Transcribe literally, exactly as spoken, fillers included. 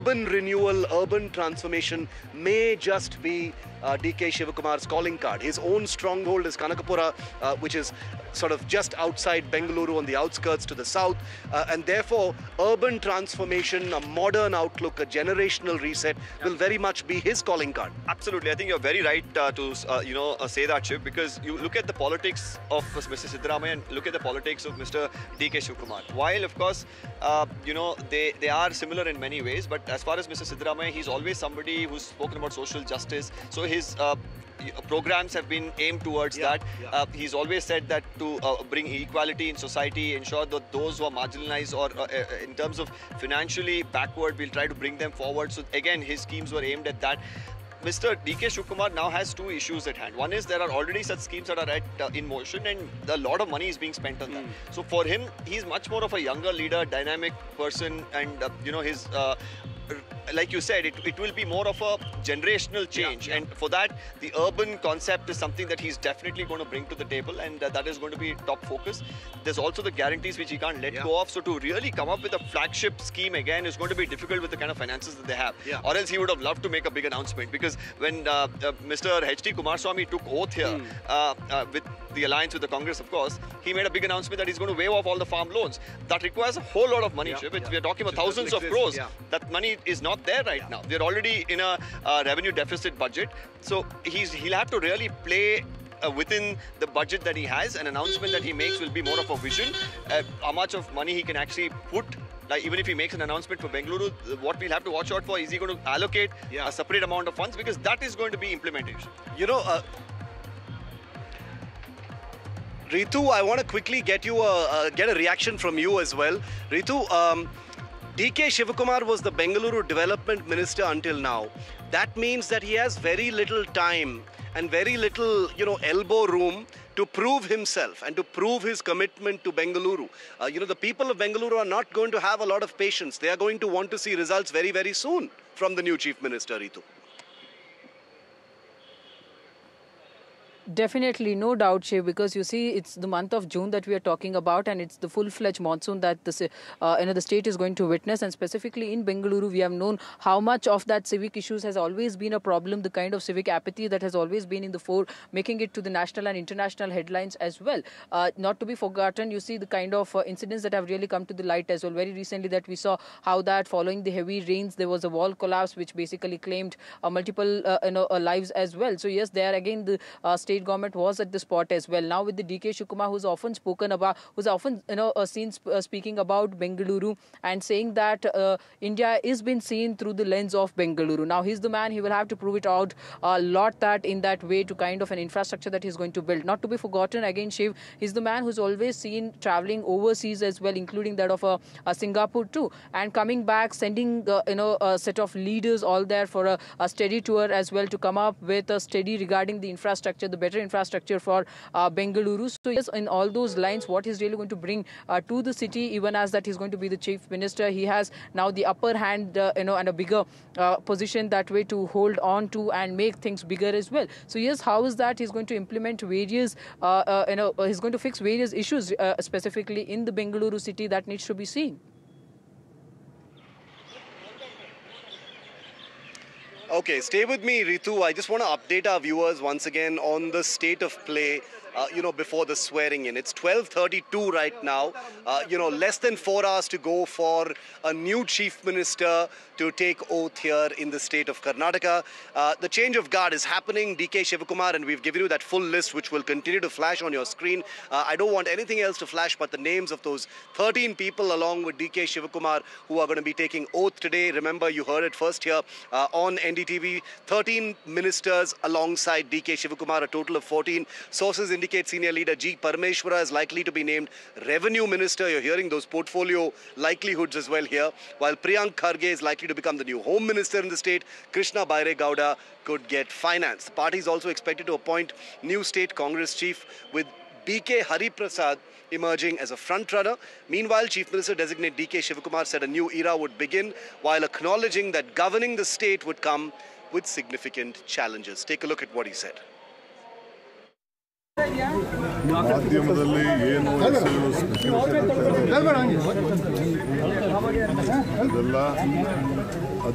Urban renewal, urban transformation may just be uh, D K Shivakumar's calling card. His own stronghold is Kanakapura, uh, which is sort of just outside Bengaluru on the outskirts to the south. Uh, and therefore, urban transformation, a modern outlook, a generational reset will very much be his calling card. Absolutely. I think you're very right uh, to uh, you know uh, say that, Shiv, because you look at the politics of Mister Siddaramaiah and look at the politics of Mister D K Shivakumar. While, of course, uh, you know, they, they are similar in many ways, but as far as Mister Siddaramaiah, he's always somebody who's spoken about social justice. So his uh, programs have been aimed towards yeah, that. Yeah. Uh, he's always said that to uh, bring equality in society, ensure that those who are marginalized or uh, uh, in terms of financially backward, we'll try to bring them forward. So again, his schemes were aimed at that. Mister D K Shivakumar now has two issues at hand. One is there are already such schemes that are at, uh, in motion, and a lot of money is being spent on mm. that. So for him, he's much more of a younger leader, dynamic person, and uh, you know his. Uh, like you said, it, it will be more of a generational change, yeah, yeah. and for that, the urban concept is something that he's definitely going to bring to the table, and uh, that is going to be top focus. There's also the guarantees which he can't let yeah. go of, so to really come up with a flagship scheme again is going to be difficult with the kind of finances that they have, yeah. or else he would have loved to make a big announcement, because when uh, uh, Mister H D Kumaraswamy took oath here, mm. uh, uh, with the alliance with the Congress, of course, he made a big announcement that he's going to waive off all the farm loans. That requires a whole lot of money, yeah, Shiv. Yeah. We're talking about thousands of crores. Yeah. That money is not there right yeah. now. We're already in a uh, revenue deficit budget. So he's he'll have to really play uh, within the budget that he has. An announcement that he makes will be more of a vision. Uh, how much of money he can actually put. Like even if he makes an announcement for Bengaluru, what we'll have to watch out for is he going to allocate yeah. a separate amount of funds, because that is going to be implementation. You know, uh, Ritu, I want to quickly get you a, uh, get a reaction from you as well. Ritu, um, D K Shivakumar was the Bengaluru Development Minister until now. That means that he has very little time and very little, you know, elbow room to prove himself and to prove his commitment to Bengaluru. Uh, you know, the people of Bengaluru are not going to have a lot of patience. They are going to want to see results very, very soon from the new Chief Minister, Ritu. Definitely, no doubt, Shiv, because you see, it's the month of June that we are talking about, and it's the full-fledged monsoon that the, uh, you know, the state is going to witness. And specifically in Bengaluru, we have known how much of that civic issues has always been a problem, the kind of civic apathy that has always been in the fore, making it to the national and international headlines as well. Uh, not to be forgotten, you see the kind of uh, incidents that have really come to the light as well. Very recently that we saw how that following the heavy rains, there was a wall collapse which basically claimed uh, multiple uh, you know, uh, lives as well. So yes, there again the uh, state government was at the spot as well. Now with the D K Shivakumar, who's often spoken about, who's often you know uh, seen sp uh, speaking about Bengaluru and saying that uh, India is been seen through the lens of Bengaluru. Now he's the man; he will have to prove it out a lot that in that way to kind of an infrastructure that he's going to build. Not to be forgotten again, Shiv, he's the man who's always seen traveling overseas as well, including that of a, a Singapore too, and coming back, sending uh, you know a set of leaders all there for a, a steady tour as well to come up with a study regarding the infrastructure, the better infrastructure for uh, Bengaluru. So yes, in all those lines, what he's really going to bring uh, to the city, even as that he's going to be the chief minister, he has now the upper hand, uh, you know, and a bigger uh, position that way to hold on to and make things bigger as well. So yes, how is that he's going to implement various, uh, uh, you know, he's going to fix various issues uh, specifically in the Bengaluru city that needs to be seen. Okay, stay with me, Ritu. I just want to update our viewers once again on the state of play, uh, you know, before the swearing in. It's twelve thirty-two right now. Uh, you know, less than four hours to go for a new chief minister to take oath here in the state of Karnataka. Uh, the change of guard is happening. D K Shivakumar, and we've given you that full list which will continue to flash on your screen. Uh, I don't want anything else to flash but the names of those thirteen people along with D K Shivakumar who are going to be taking oath today. Remember, you heard it first here uh, on N D T V. thirteen ministers alongside D K Shivakumar, a total of fourteen. Sources indicate senior leader G. Parameshwara is likely to be named revenue minister. You're hearing those portfolio likelihoods as well here. While Priyank Kharge is likely to become the new home minister in the state, Krishna Baire Gowda could get finance. The party is also expected to appoint new state Congress chief, with B K Hariprasad emerging as a front-runner. Meanwhile, Chief Minister-designate D K Shivakumar said a new era would begin, while acknowledging that governing the state would come with significant challenges. Take a look at what he said. ಮಾಧ್ಯಮದಲ್ಲಿ ಏನು ಇದೆಲ್ಲ